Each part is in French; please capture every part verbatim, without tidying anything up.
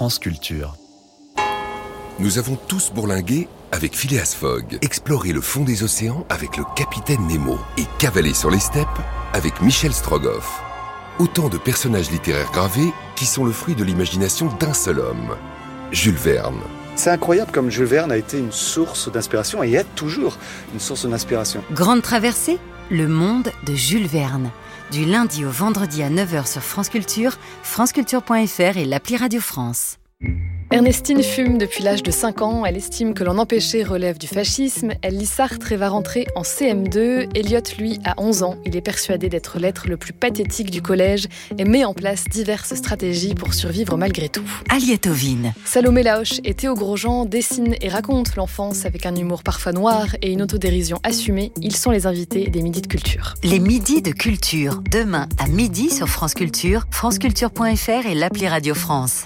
France Culture. Nous avons tous bourlingué avec Phileas Fogg, exploré le fond des océans avec le capitaine Nemo et cavalé sur les steppes avec Michel Strogoff. Autant de personnages littéraires gravés qui sont le fruit de l'imagination d'un seul homme, Jules Verne. C'est incroyable comme Jules Verne a été une source d'inspiration et est toujours une source d'inspiration. Grande traversée, le monde de Jules Verne. Du lundi au vendredi à neuf heures sur France Culture, franceculture point f r et l'appli Radio France. Ernestine fume depuis l'âge de cinq ans. Elle estime que l'en empêcher relève du fascisme. Elle lit Sartre et va rentrer en C M deux. Elliot, lui, a onze ans. Il est persuadé d'être l'être le plus pathétique du collège et met en place diverses stratégies pour survivre malgré tout. Aliette Ovine. Salomé Laoche et Théo Grosjean dessinent et racontent l'enfance avec un humour parfois noir et une autodérision assumée. Ils sont les invités des Midis de Culture. Les Midis de Culture. Demain à midi sur France Culture, franceculture point f r et l'appli Radio France.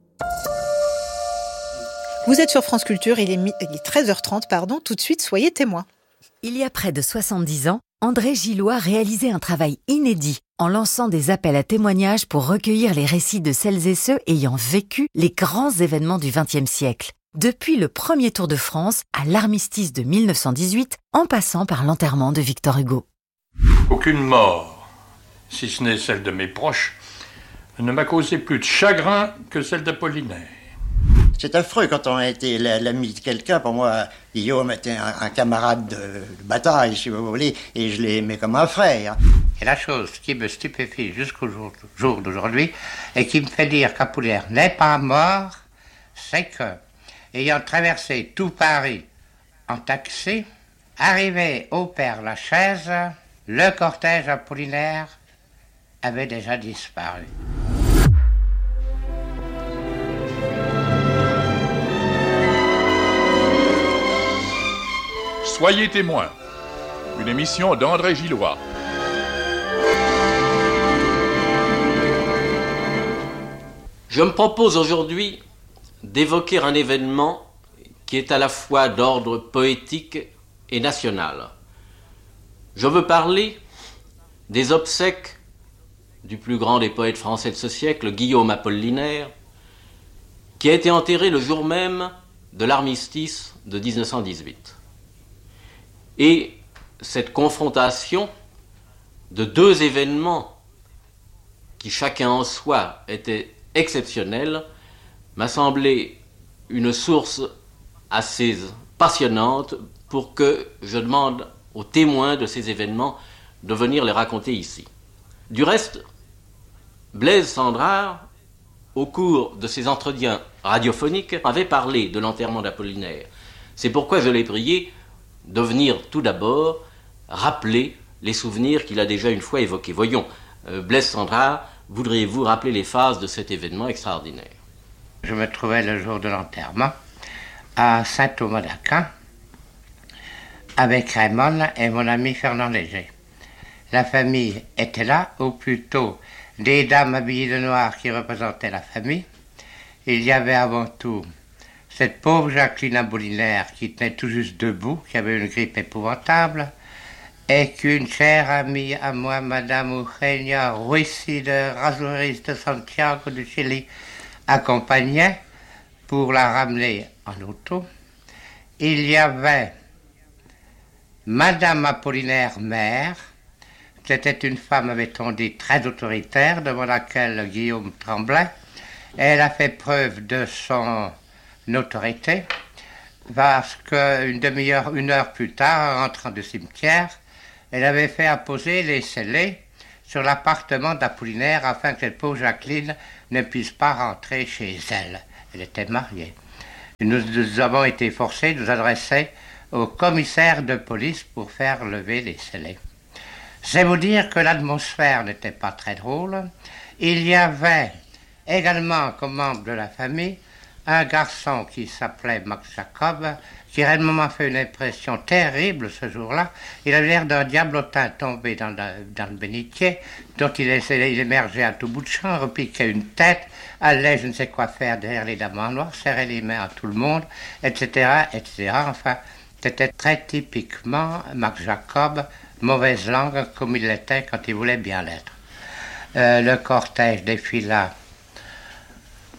Vous êtes sur France Culture, il est, mi- il est treize heures trente, pardon. Tout de suite, soyez témoins. Il y a près de soixante-dix ans, André Gillois réalisait un travail inédit en lançant des appels à témoignages pour recueillir les récits de celles et ceux ayant vécu les grands événements du vingtième siècle. Depuis le premier Tour de France à l'armistice de mille neuf cent dix-huit, en passant par l'enterrement de Victor Hugo. Aucune mort, si ce n'est celle de mes proches, ne m'a causé plus de chagrin que celle d'Apollinaire. C'est affreux quand on a été l'ami de quelqu'un. Pour moi, Guillaume était un, un camarade de, de bataille, si vous voulez, et je l'ai aimé comme un frère. Et la chose qui me stupéfie jusqu'au jour, jour d'aujourd'hui, et qui me fait dire qu'Apollinaire n'est pas mort, c'est que, ayant traversé tout Paris en taxi, arrivé au Père-Lachaise, le cortège Apollinaire avait déjà disparu. Soyez témoins, une émission d'André Gillois. Je me propose aujourd'hui d'évoquer un événement qui est à la fois d'ordre poétique et national. Je veux parler des obsèques du plus grand des poètes français de ce siècle, Guillaume Apollinaire, qui a été enterré le jour même de l'armistice de dix-neuf cent dix-huit. Et cette confrontation de deux événements qui chacun en soi étaient exceptionnels m'a semblé une source assez passionnante pour que je demande aux témoins de ces événements de venir les raconter ici. Du reste, Blaise Cendrars, au cours de ses entretiens radiophoniques, avait parlé de l'enterrement d'Apollinaire. C'est pourquoi je l'ai prié de venir tout d'abord rappeler les souvenirs qu'il a déjà une fois évoqués. Voyons, euh, Blaise Cendrars, voudriez-vous rappeler les phases de cet événement extraordinaire? Je me trouvais le jour de l'enterrement à Saint-Thomas d'Aquin avec Raymond et mon ami Fernand Léger. La famille était là, ou plutôt des dames habillées de noir qui représentaient la famille. Il y avait avant tout cette pauvre Jacqueline Apollinaire qui tenait tout juste debout, qui avait une grippe épouvantable, et qu'une chère amie à moi, Madame Eugenia Ruiz de Razouriz de Santiago du Chili, accompagnait pour la ramener en auto. Il y avait Madame Apollinaire mère. C'était une femme, avait-on dit, très autoritaire, devant laquelle Guillaume tremblait. Elle a fait preuve de son autorité, parce qu'une demi-heure, une heure plus tard, en rentrant du cimetière, elle avait fait apposer les scellés sur l'appartement d'Apollinaire afin que cette pauvre Jacqueline ne puisse pas rentrer chez elle. Elle était mariée. Nous, nous avons été forcés de nous adresser au commissaire de police pour faire lever les scellés. C'est vous dire que l'atmosphère n'était pas très drôle. Il y avait également, comme membre de la famille, un garçon qui s'appelait Max Jacob, qui réellement m'a fait une impression terrible ce jour-là. Il avait l'air d'un diablotin tombé dans le, dans le bénitier, dont il, essayait, il émergeait à tout bout de champ, repiquait une tête, allait je ne sais quoi faire derrière les dames en noir, serrait les mains à tout le monde, et cetera, et cetera. Enfin, c'était très typiquement Max Jacob, mauvaise langue comme il l'était quand il voulait bien l'être. Euh, le cortège défila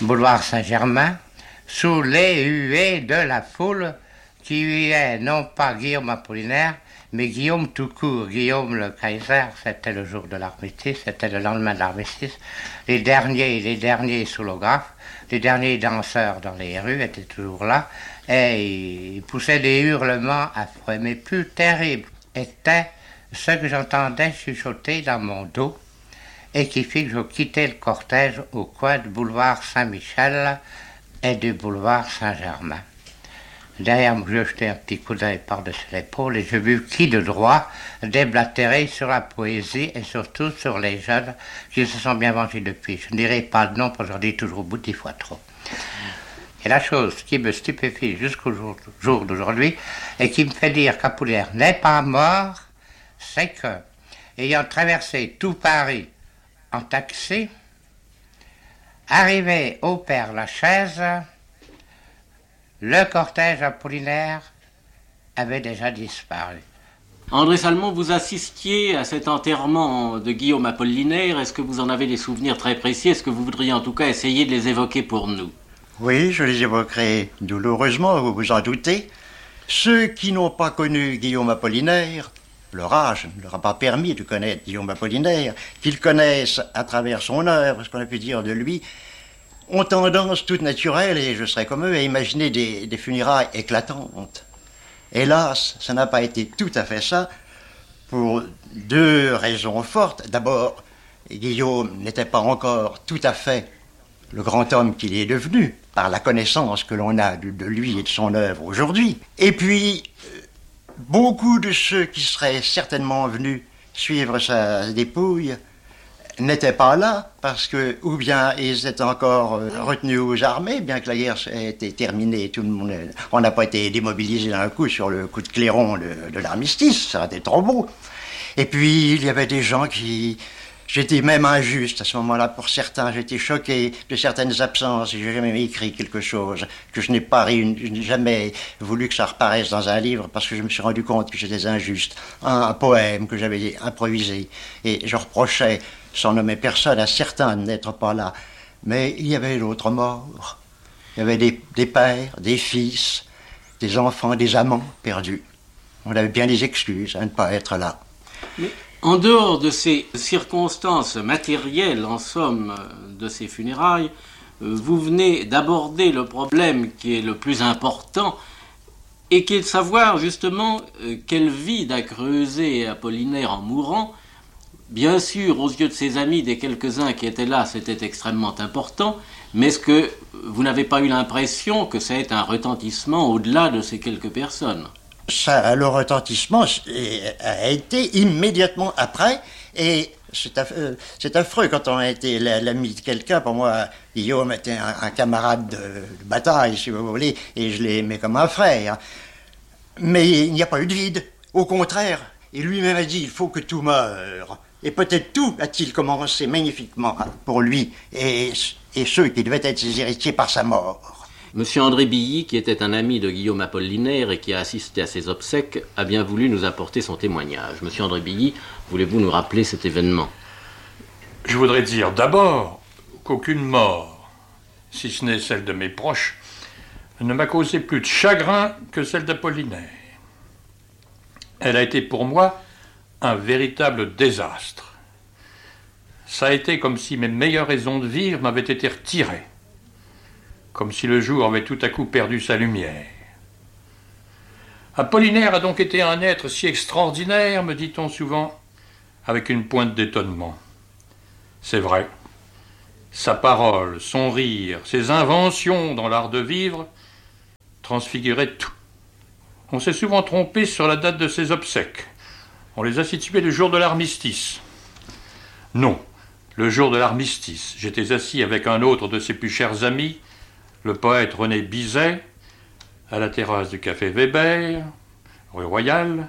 boulevard Saint-Germain, sous les huées de la foule qui huait non pas Guillaume Apollinaire, mais Guillaume tout court. Guillaume le Kaiser, c'était le jour de l'armistice, c'était le lendemain de l'armistice. Les derniers, les derniers soulographes, les derniers danseurs dans les rues étaient toujours là, et ils poussaient des hurlements affreux. Mais plus terrible était ce que j'entendais chuchoter dans mon dos, et qui fit que je quittais le cortège au coin du boulevard Saint-Michel et du boulevard Saint-Germain. Derrière moi, je jetai un petit coup d'œil par-dessus l'épaule et j'ai vu qui de droit déblatérer sur la poésie et surtout sur les jeunes qui se sont bien vengés depuis. Je ne dirai pas de nom parce que j'en dis toujours au bout dix fois trop. Et la chose qui me stupéfie jusqu'au jour, jour d'aujourd'hui et qui me fait dire qu'Apollinaire n'est pas mort, c'est que, ayant traversé tout Paris en taxi, arrivé au Père-Lachaise, le cortège Apollinaire avait déjà disparu. André Salmon, vous assistiez à cet enterrement de Guillaume Apollinaire. Est-ce que vous en avez des souvenirs très précis? Est-ce que vous voudriez en tout cas essayer de les évoquer pour nous? Oui, je les évoquerai douloureusement, vous vous en doutez. Ceux qui n'ont pas connu Guillaume Apollinaire, leur âge ne leur a pas permis de connaître Guillaume Apollinaire, qu'ils connaissent à travers son œuvre, ce qu'on a pu dire de lui, ont tendance toute naturelle, et je serais comme eux, à imaginer des, des funérailles éclatantes. Hélas, ça n'a pas été tout à fait ça, pour deux raisons fortes. D'abord, Guillaume n'était pas encore tout à fait le grand homme qu'il est devenu, par la connaissance que l'on a de, de lui et de son œuvre aujourd'hui. Et puis, beaucoup de ceux qui seraient certainement venus suivre sa dépouille n'étaient pas là, parce que, ou bien ils étaient encore euh, retenus aux armées, bien que la guerre ait été terminée, tout le monde, on n'a pas été démobilisé d'un coup sur le coup de clairon de, de l'armistice, ça a été trop beau. Et puis, il y avait des gens qui... J'étais même injuste à ce moment-là pour certains, j'étais choqué de certaines absences, et j'ai jamais écrit quelque chose, que je n'ai pas réuni, je n'ai jamais voulu que ça reparaisse dans un livre, parce que je me suis rendu compte que j'étais injuste. Un, un poème que j'avais improvisé, et je reprochais, sans nommer personne, à certains de n'être pas là. Mais il y avait d'autres morts. Il y avait des, des pères, des fils, des enfants, des amants perdus. On avait bien des excuses à ne pas être là. Mais en dehors de ces circonstances matérielles, en somme, de ces funérailles, vous venez d'aborder le problème qui est le plus important, et qui est de savoir justement quel vide a creusé Apollinaire en mourant. Bien sûr, aux yeux de ses amis, des quelques-uns qui étaient là, c'était extrêmement important, mais est-ce que vous n'avez pas eu l'impression que ça ait un retentissement au-delà de ces quelques personnes? Ça, le retentissement a été immédiatement après, et c'est affreux, c'est affreux quand on a été l'ami de quelqu'un. Pour moi, Guillaume était un, un camarade de, de bataille, si vous voulez, et je l'aimais comme un frère. Mais il n'y a pas eu de vide, au contraire. Et lui-même a dit, il faut que tout meure. Et peut-être tout a-t-il commencé magnifiquement pour lui et, et ceux qui devaient être ses héritiers par sa mort. Monsieur André Billy, qui était un ami de Guillaume Apollinaire et qui a assisté à ses obsèques, a bien voulu nous apporter son témoignage. Monsieur André Billy, voulez-vous nous rappeler cet événement? Je voudrais dire d'abord qu'aucune mort, si ce n'est celle de mes proches, ne m'a causé plus de chagrin que celle d'Apollinaire. Elle a été pour moi un véritable désastre. Ça a été comme si mes meilleures raisons de vivre m'avaient été retirées. Comme si le jour avait tout à coup perdu sa lumière. Apollinaire a donc été un être si extraordinaire, me dit-on souvent, avec une pointe d'étonnement. C'est vrai. Sa parole, son rire, ses inventions dans l'art de vivre transfiguraient tout. On s'est souvent trompé sur la date de ses obsèques. On les a situées le jour de l'armistice. Non, le jour de l'armistice, j'étais assis avec un autre de ses plus chers amis, le poète René Bizet, à la terrasse du café Weber, rue Royale,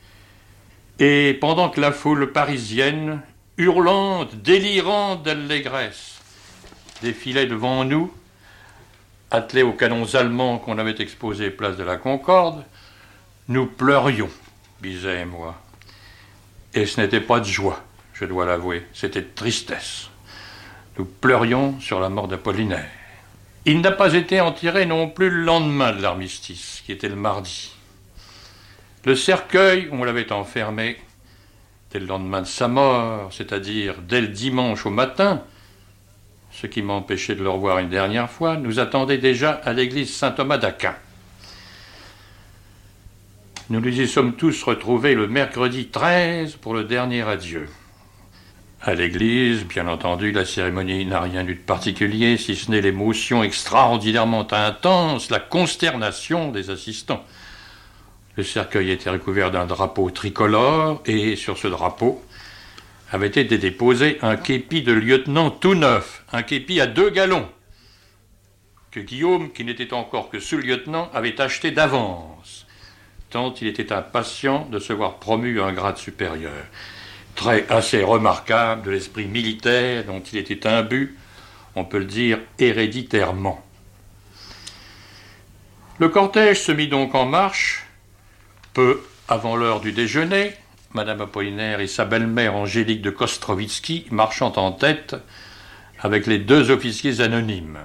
et pendant que la foule parisienne, hurlante, délirante d'allégresse, défilait devant nous, attelés aux canons allemands qu'on avait exposés place de la Concorde, nous pleurions, Bizet et moi. Et ce n'était pas de joie, je dois l'avouer, c'était de tristesse. Nous pleurions sur la mort d'Apollinaire. Il n'a pas été enterré non plus le lendemain de l'armistice, qui était le mardi. Le cercueil où on l'avait enfermé, dès le lendemain de sa mort, c'est-à-dire dès le dimanche au matin, ce qui m'empêchait de le revoir une dernière fois, nous attendait déjà à l'église Saint-Thomas d'Aquin. Nous nous y sommes tous retrouvés le mercredi treize pour le dernier adieu. À l'église, bien entendu, la cérémonie n'a rien eu de particulier, si ce n'est l'émotion extraordinairement intense, la consternation des assistants. Le cercueil était recouvert d'un drapeau tricolore, et sur ce drapeau avait été déposé un képi de lieutenant tout neuf, un képi à deux galons, que Guillaume, qui n'était encore que sous-lieutenant, avait acheté d'avance, tant il était impatient de se voir promu à un grade supérieur. Trait assez remarquable de l'esprit militaire dont il était imbu, on peut le dire héréditairement. Le cortège se mit donc en marche, peu avant l'heure du déjeuner, Madame Apollinaire et sa belle-mère Angélique de Kostrowitzki marchant en tête avec les deux officiers anonymes.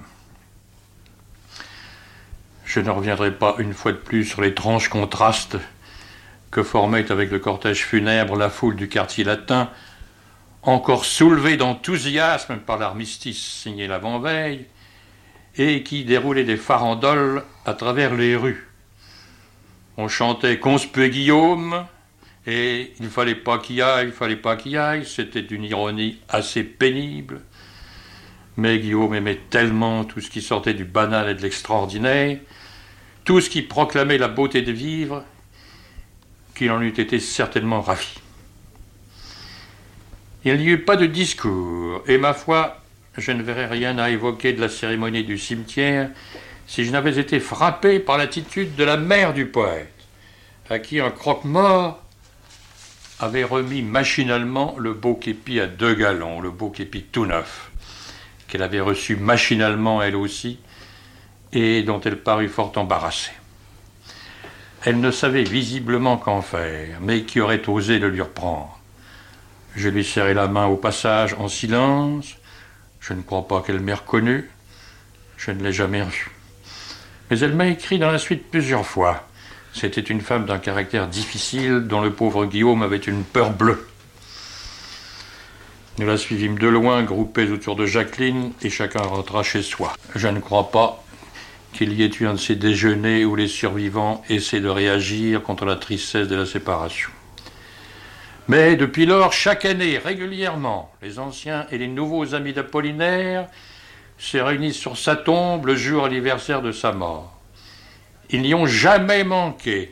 Je ne reviendrai pas une fois de plus sur l'étrange contraste que formait avec le cortège funèbre la foule du quartier latin, encore soulevée d'enthousiasme par l'armistice signé l'avant-veille, et qui déroulait des farandoles à travers les rues. On chantait « Conspuez Guillaume » et « Il fallait pas qu'il aille, il fallait pas qu'il aille », c'était une ironie assez pénible. Mais Guillaume aimait tellement tout ce qui sortait du banal et de l'extraordinaire, tout ce qui proclamait la beauté de vivre, qu'il en eût été certainement ravi. Il n'y eut pas de discours, et ma foi, je ne verrais rien à évoquer de la cérémonie du cimetière si je n'avais été frappé par l'attitude de la mère du poète, à qui un croque-mort avait remis machinalement le beau képi à deux galons, le beau képi tout neuf, qu'elle avait reçu machinalement elle aussi, et dont elle parut fort embarrassée. Elle ne savait visiblement qu'en faire, mais qui aurait osé le lui reprendre. Je lui serrai la main au passage en silence. Je ne crois pas qu'elle m'ait reconnu. Je ne l'ai jamais revue. Mais elle m'a écrit dans la suite plusieurs fois. C'était une femme d'un caractère difficile dont le pauvre Guillaume avait une peur bleue. Nous la suivîmes de loin, groupés autour de Jacqueline, et chacun rentra chez soi. Je ne crois pas qu'il y ait eu un de ces déjeuners où les survivants essaient de réagir contre la tristesse de la séparation. Mais depuis lors, chaque année, régulièrement, les anciens et les nouveaux amis d'Apollinaire se réunissent sur sa tombe le jour anniversaire de sa mort. Ils n'y ont jamais manqué,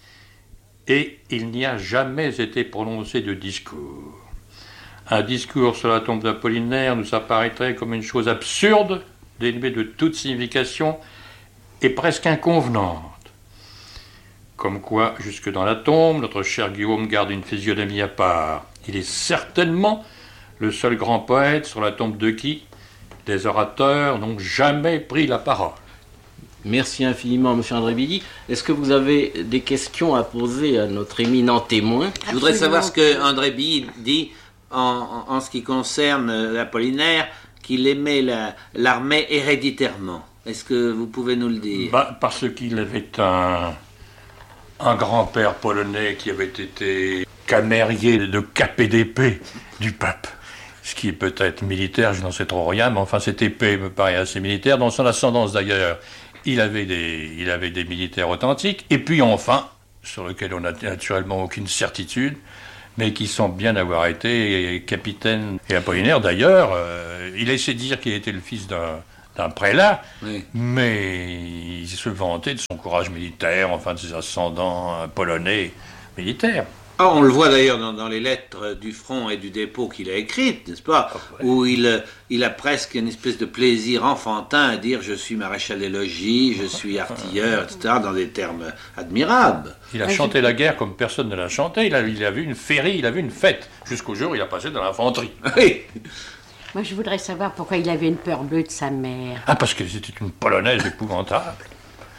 et il n'y a jamais été prononcé de discours. Un discours sur la tombe d'Apollinaire nous apparaîtrait comme une chose absurde, dénuée de toute signification, et presque inconvenante. Comme quoi, jusque dans la tombe, notre cher Guillaume garde une physionomie à part. Il est certainement le seul grand poète sur la tombe de qui des orateurs n'ont jamais pris la parole. Merci infiniment, M. André Billy. Est-ce que vous avez des questions à poser à notre éminent témoin ? Absolument. Je voudrais savoir ce que André Billy dit en, en, en ce qui concerne l'Apollinaire, qu'il aimait la, l'armée héréditairement. Est-ce que vous pouvez nous le dire ? Bah, parce qu'il avait un, un grand-père polonais qui avait été camérier de K P D P du pape. Ce qui est peut-être militaire, je n'en sais trop rien, mais enfin cette épée me paraît assez militaire. Dans son ascendance d'ailleurs, il avait des, il avait des militaires authentiques. Et puis enfin, sur lequel on n'a naturellement aucune certitude, mais qui semble bien avoir été capitaine et Apollinaire. D'ailleurs, euh, il laissait dire qu'il était le fils d'un... d'un prélat, oui. Mais il se vantait de son courage militaire, enfin de ses ascendants polonais militaires. Ah, on le voit d'ailleurs dans, dans les lettres du front et du dépôt qu'il a écrites, n'est-ce pas, oh, ouais. Où il, il a presque une espèce de plaisir enfantin à dire « je suis maréchal des logis, je suis artilleur », et cetera, dans des termes admirables. Il a chanté la guerre comme personne ne l'a chanté, il a, il a vu une féerie, il a vu une fête, jusqu'au jour où il a passé dans l'infanterie. Oui. Moi, je voudrais savoir pourquoi il avait une peur bleue de sa mère. Ah, parce que c'était une polonaise épouvantable.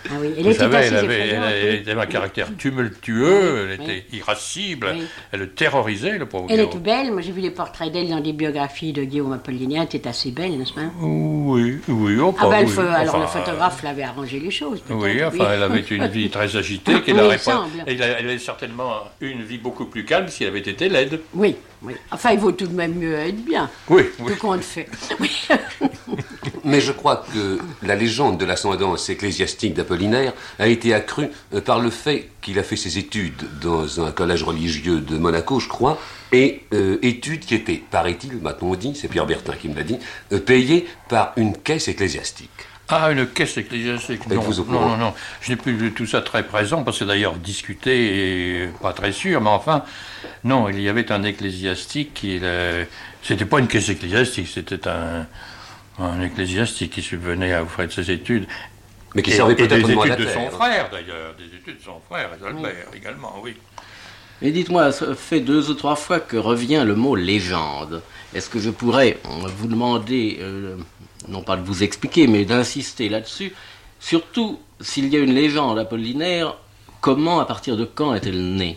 Ah oui. Elle Vous était savez, assez elle avait, effrayante, elle, oui. elle avait un caractère tumultueux, elle Oui. était irascible, Oui. elle le terrorisait, le pauvre Elle est Guillaume. toute belle. Moi, j'ai vu les portraits d'elle dans des biographies de Guillaume Apollinaire. Elle était assez belle, n'est-ce pas? Oui, oui, oh, Ah pas, ben, le oui. feu- alors Enfin, le photographe l'avait arrangé les choses, peut-être. Oui, enfin, elle avait une vie très agitée, qu'elle Oui, n'aurait il pas. semble. Elle, a- elle avait certainement une vie beaucoup plus calme si elle avait été laide. Oui, oui. Enfin, il vaut tout de même mieux être bien. Oui, oui. Tout compte fait. Oui. Mais je crois que la légende de l'ascendance ecclésiastique d'Apollinaire a été accrue euh, par le fait qu'il a fait ses études dans un collège religieux de Monaco, je crois, et euh, études qui étaient, paraît-il, m'a-t-on dit, c'est Pierre Bertin qui me l'a dit, euh, payées par une caisse ecclésiastique. Ah, une caisse ecclésiastique. Non, Êtes-vous au non, courant? non, non. Je n'ai plus tout ça très présent, parce que d'ailleurs discuté et pas très sûr, mais enfin, non, il y avait un ecclésiastique qui. euh, C'était pas une caisse ecclésiastique, c'était un, un ecclésiastique qui subvenait aux frais de ses études. Mais qui Et- servait et peut-être des au études de mandataire. son frère, d'ailleurs, des études de son frère, Albert également, oui. Et dites-moi, ça fait deux ou trois fois que revient le mot légende. Est-ce que je pourrais vous demander, euh, non pas de vous expliquer, mais d'insister là-dessus, surtout s'il y a une légende apollinaire, comment, à partir de quand est-elle née?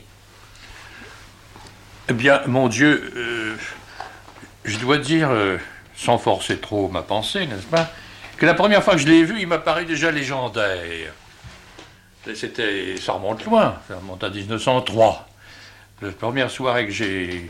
Eh bien, mon Dieu, euh, je dois dire, euh, sans forcer trop ma pensée, n'est-ce pas, que la première fois que je l'ai vu, il m'a paru déjà légendaire. C'était, ça remonte loin, ça remonte à mille neuf cent trois. La première soirée que j'ai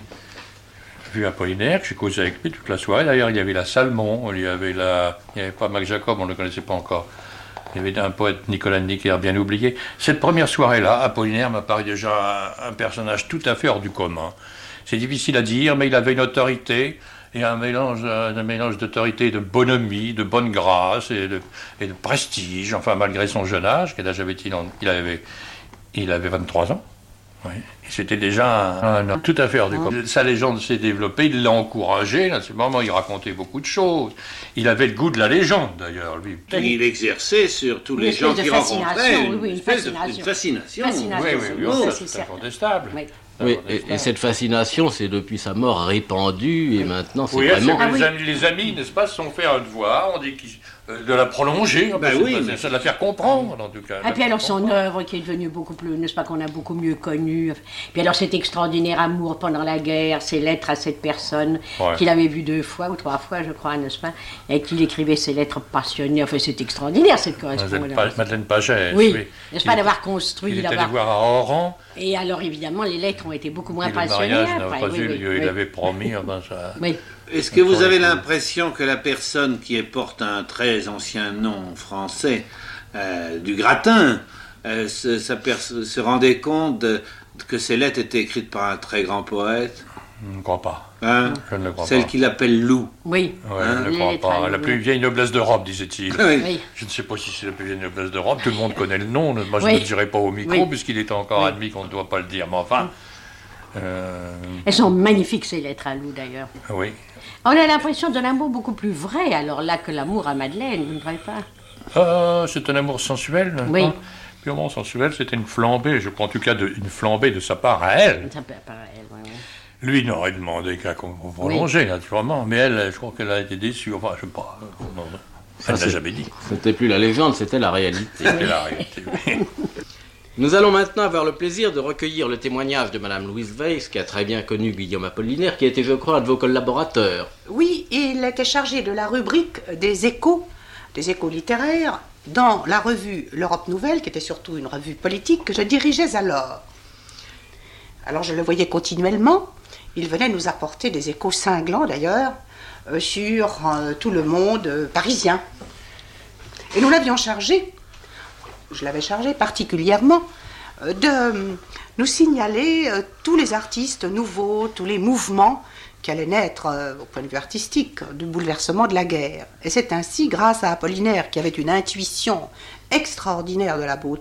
vu Apollinaire, que j'ai causé avec lui toute la soirée, d'ailleurs, il y avait la Salmon, il y avait la, il n'y avait pas Mac Jacob, on ne le connaissait pas encore. Il y avait un poète, Nicolas Nicker, bien oublié. Cette première soirée-là, Apollinaire m'a paru déjà un, un personnage tout à fait hors du commun. C'est difficile à dire, mais il avait une autorité, et un mélange, un mélange d'autorité, de bonhomie, de bonne grâce et de, et de prestige, enfin, malgré son jeune âge. Quel âge avait-il? Il avait, il avait vingt-trois ans. Oui. Et c'était déjà un, un homme tout à fait hors du commun. Sa légende s'est développée, il l'a encouragé. À ce moment, il racontait beaucoup de choses. Il avait le goût de la légende, d'ailleurs, lui. Et il exerçait sur tous Une les gens espèce de qu'il fascination, rencontrait. oui, oui, une espèce de- fascination. une fascination. Fascination. Oui, oui, oui, Oh, ça, c'est c'est certain. incontestable. Oui. Oui, et, et cette fascination, c'est depuis sa mort répandue, et maintenant c'est Oui, vraiment... c'est que Ah oui. les, amis, les amis, n'est-ce pas, se sont fait un devoir, on dit qu'ils- euh, de la prolonger, Ben c'est oui, pas- mais- c'est de la faire comprendre, en tout cas. Et puis alors son œuvre qui est devenue beaucoup plus, n'est-ce pas, qu'on a beaucoup mieux connue. Puis alors cet extraordinaire amour pendant la guerre, ces lettres à cette personne Ouais. qu'il avait vue deux fois ou trois fois, je crois, n'est-ce pas, et qu'il écrivait ces lettres passionnées. Enfin, c'est extraordinaire cette Madeleine, correspondance. Pa- Madeleine Pagès, Oui, oui. n'est-ce Il pas, était- d'avoir construit, Il est allé d'avoir... voir à Oran, Et alors évidemment, les lettres ont été beaucoup moins et le passionnées. mariage n'a après. pas Oui, eu oui, lieu, oui. il avait promis, enfin, ça... Oui. Est-ce que vous avez l'impression que la personne qui porte un très ancien nom français, euh, du Gratin, euh, se, s'aperce- se rendait compte de- que ces lettres étaient écrites par un très grand poète? Je ne crois pas. Hein? Je ne le crois Celle pas. qu'il appelle Lou. Oui. Ouais, Hein? je ne Les crois lettres pas. à La Lou, plus oui. vieille noblesse d'Europe, disait-il. Oui. Oui. Je ne sais pas si c'est la plus vieille noblesse d'Europe. Tout le monde connaît le nom. Moi, je Oui. ne le dirai pas au micro, Oui. puisqu'il est encore Oui. admis qu'on ne doit pas le dire. Mais enfin, euh, Elles sont magnifiques ces lettres à Lou d'ailleurs. oui. On a l'impression d'un amour beaucoup plus vrai alors là que l'amour à Madeleine, vous ne croyez pas? Ah, c'est un amour sensuel, n'est-ce Oui. pas? Purement sensuel, c'était une flambée, je crois en tout cas de, une flambée de sa part à elle. Ça peut apparaître, ouais, ouais. Lui n'aurait demandé qu'à qu'on prolonger, naturellement, mais elle, je crois qu'elle a été déçue. Enfin, je ne sais pas. Non, non. Elle ne l'a c'est- jamais dit. C'était plus la légende, c'était la réalité. C'était la réalité. oui. Nous allons maintenant avoir le plaisir de recueillir le témoignage de Madame Louise Weiss, qui a très bien connu Guillaume Apollinaire, qui était, je crois, un de vos collaborateurs. Oui, il était chargé de la rubrique des échos, des échos littéraires, dans la revue L'Europe Nouvelle, qui était surtout une revue politique que je dirigeais alors. Alors je le voyais continuellement. Il venait nous apporter des échos cinglants d'ailleurs euh, sur euh, tout le monde euh, parisien. Et nous l'avions chargé, je l'avais chargé particulièrement, euh, de euh, nous signaler euh, tous les artistes nouveaux, tous les mouvements qui allaient naître euh, au point de vue artistique du bouleversement de la guerre. Et c'est ainsi, grâce à Apollinaire, qui avait une intuition extraordinaire de la beauté,